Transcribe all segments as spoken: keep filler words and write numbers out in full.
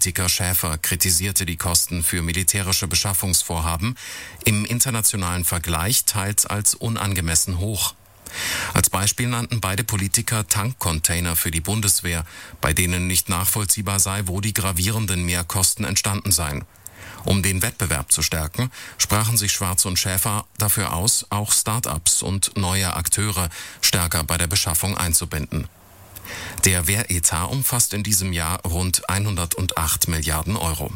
Politiker Schäfer kritisierte die Kosten für militärische Beschaffungsvorhaben im internationalen Vergleich teils als unangemessen hoch. Als Beispiel nannten beide Politiker Tankcontainer für die Bundeswehr, bei denen nicht nachvollziehbar sei, wo die gravierenden Mehrkosten entstanden seien. Um den Wettbewerb zu stärken, sprachen sich Schwarz und Schäfer dafür aus, auch Start-ups und neue Akteure stärker bei der Beschaffung einzubinden. Der Wehretat umfasst in diesem Jahr rund hundertacht Milliarden Euro.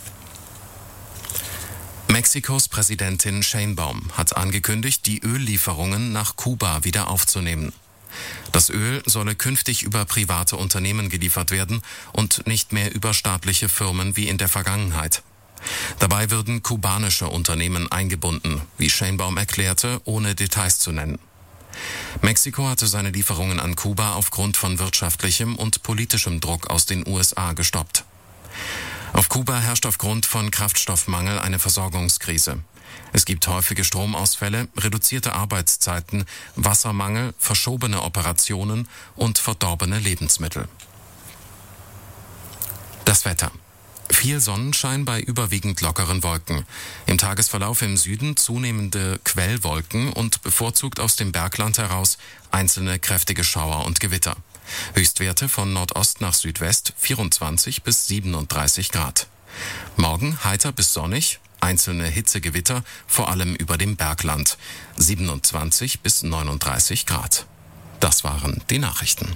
Mexikos Präsidentin Sheinbaum hat angekündigt, die Öllieferungen nach Kuba wieder aufzunehmen. Das Öl solle künftig über private Unternehmen geliefert werden und nicht mehr über staatliche Firmen wie in der Vergangenheit. Dabei würden kubanische Unternehmen eingebunden, wie Sheinbaum erklärte, ohne Details zu nennen. Mexiko hatte seine Lieferungen an Kuba aufgrund von wirtschaftlichem und politischem Druck aus den U S A gestoppt. Auf Kuba herrscht aufgrund von Kraftstoffmangel eine Versorgungskrise. Es gibt häufige Stromausfälle, reduzierte Arbeitszeiten, Wassermangel, verschobene Operationen und verdorbene Lebensmittel. Das Wetter. Viel Sonnenschein bei überwiegend lockeren Wolken. Im Tagesverlauf im Süden zunehmende Quellwolken und bevorzugt aus dem Bergland heraus einzelne kräftige Schauer und Gewitter. Höchstwerte von Nordost nach Südwest vierundzwanzig bis siebenunddreißig Grad. Morgen heiter bis sonnig, einzelne Hitzegewitter, vor allem über dem Bergland. siebenundzwanzig bis neununddreißig Grad. Das waren die Nachrichten.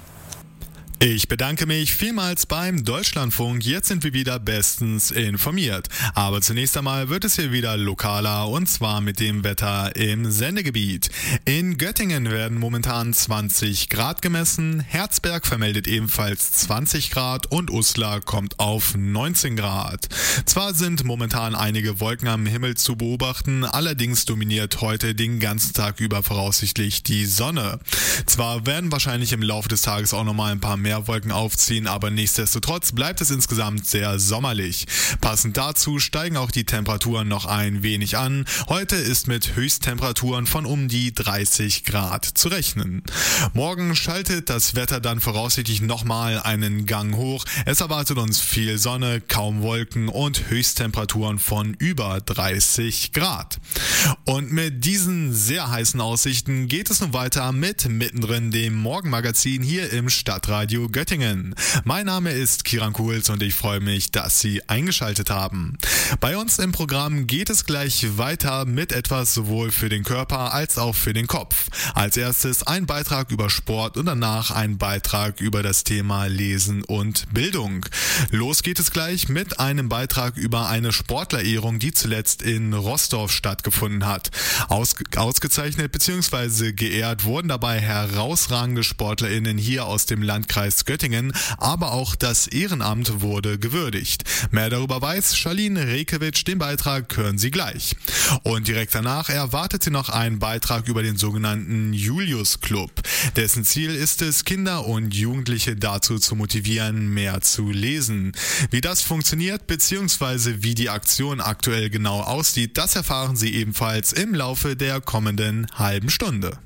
Ich bedanke mich vielmals beim Deutschlandfunk. Jetzt sind wir wieder bestens informiert. Aber zunächst einmal wird es hier wieder lokaler, und zwar mit dem Wetter im Sendegebiet. In Göttingen werden momentan zwanzig Grad gemessen, Herzberg vermeldet ebenfalls zwanzig Grad und Uslar kommt auf neunzehn Grad. Zwar sind momentan einige Wolken am Himmel zu beobachten, allerdings dominiert heute den ganzen Tag über voraussichtlich die Sonne. Zwar werden wahrscheinlich im Laufe des Tages auch nochmal ein paar mehr Wolken aufziehen, aber nichtsdestotrotz bleibt es insgesamt sehr sommerlich. Passend dazu steigen auch die Temperaturen noch ein wenig an. Heute ist mit Höchsttemperaturen von um die dreißig Grad zu rechnen. Morgen schaltet das Wetter dann voraussichtlich nochmal einen Gang hoch. Es erwartet uns viel Sonne, kaum Wolken und Höchsttemperaturen von über dreißig Grad. Und mit diesen sehr heißen Aussichten geht es nun weiter mit Mittendrin, dem Morgenmagazin hier im Stadtradio Göttingen. Mein Name ist Kiran Kuhls und ich freue mich, dass Sie eingeschaltet haben. Bei uns im Programm geht es gleich weiter mit etwas sowohl für den Körper als auch für den Kopf. Als erstes ein Beitrag über Sport und danach ein Beitrag über das Thema Lesen und Bildung. Los geht es gleich mit einem Beitrag über eine Sportlerehrung, die zuletzt in Roßdorf stattgefunden hat. Ausge- ausgezeichnet bzw. geehrt wurden dabei herausragende SportlerInnen hier aus dem Landkreis Göttingen, aber auch das Ehrenamt wurde gewürdigt. Mehr darüber weiß Charlene Rekewitsch, den Beitrag hören Sie gleich. Und direkt danach erwartet Sie noch einen Beitrag über den sogenannten Julius Club. Dessen Ziel ist es, Kinder und Jugendliche dazu zu motivieren, mehr zu lesen. Wie das funktioniert bzw. wie die Aktion aktuell genau aussieht, das erfahren Sie ebenfalls im Laufe der kommenden halben Stunde.